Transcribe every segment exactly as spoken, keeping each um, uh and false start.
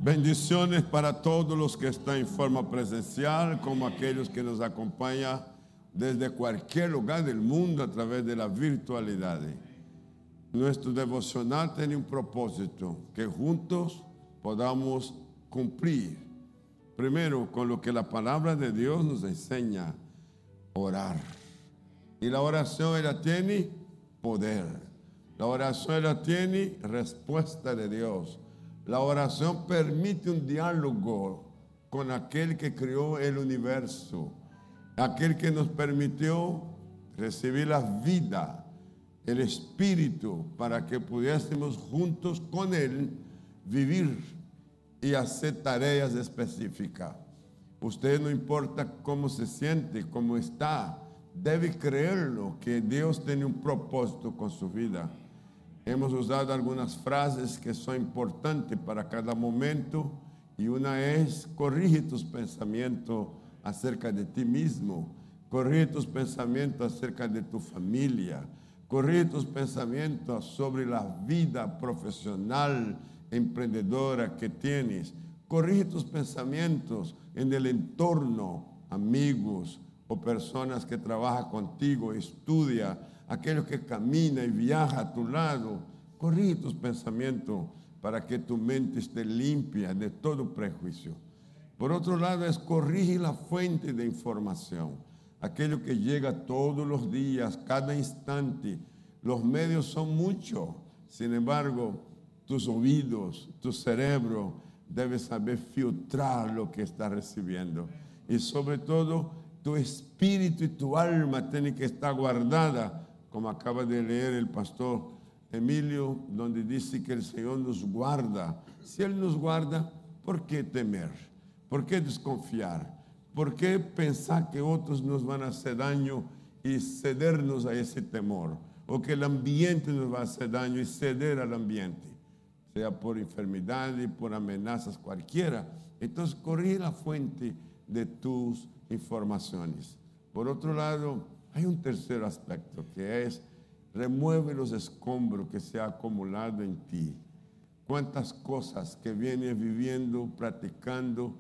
Bendiciones para todos los que están en forma presencial, como aquellos que nos acompañan desde cualquier lugar del mundo a través de la virtualidad. Nuestro devocional tiene un propósito, que juntos podamos cumplir. Primero, con lo que la palabra de Dios nos enseña, orar. Y la oración, ella tiene poder. La oración, ella tiene respuesta de Dios. La oración permite un diálogo con aquel que creó el universo, aquel que nos permitió recibir la vida, el espíritu, para que pudiésemos juntos con él vivir y hacer tareas específicas. Usted, no importa cómo se siente, cómo está, debe creerlo, que Dios tiene un propósito con su vida. Hemos usado algunas frases que son importantes para cada momento, y una es: corrige tus pensamientos acerca de ti mismo, corrige tus pensamientos acerca de tu familia, corrige tus pensamientos sobre la vida profesional, emprendedora que tienes, corrige tus pensamientos en el entorno, amigos o personas que trabajan contigo, estudia, aquello que camina y viaja a tu lado. Corrige tus pensamientos para que tu mente esté limpia de todo prejuicio. Por otro lado, es corrige la fuente de información, aquello que llega todos los días, cada instante. Los medios son muchos, sin embargo, tus oídos, tu cerebro debe saber filtrar lo que está recibiendo. Y sobre todo, tu espíritu y tu alma tienen que estar guardadas, como acaba de leer el pastor Emilio, donde dice que el Señor nos guarda. Si Él nos guarda, ¿por qué temer? ¿Por qué desconfiar? ¿Por qué pensar que otros nos van a hacer daño y cedernos a ese temor? O que el ambiente nos va a hacer daño y ceder al ambiente, sea por enfermedades, por amenazas cualquiera. Entonces, corrige la fuente de tus informaciones. Por otro lado, hay un tercer aspecto, que es: remueve los escombros que se han acumulado en ti. Cuántas cosas que vienes viviendo, practicando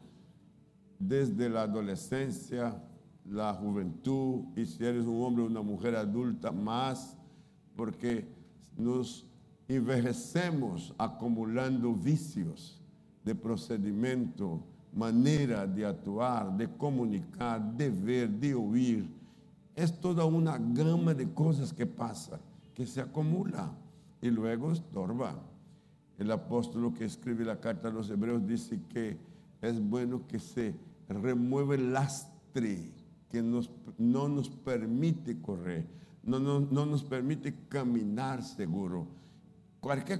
desde la adolescencia, la juventud, y si eres un hombre o una mujer adulta, más, porque nos envejecemos acumulando vicios de procedimiento, manera de actuar, de comunicar, de ver, de oír. Es toda una gama de cosas que pasa, que se acumula y luego estorba. El apóstol que escribe la carta a los Hebreos dice que es bueno que se remueva el lastre que nos, no nos permite correr, no, no, no nos permite caminar seguro. Cualquier